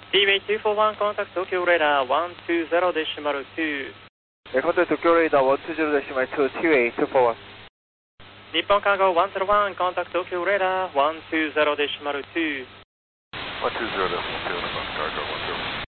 T-Way241 contact Tokyo radar 120.2 contact Tokyo radar 120.2 T-Way 241 Nippon Cargo 101 contact Tokyo radar 120.2 120.2 Nippon Cargo 101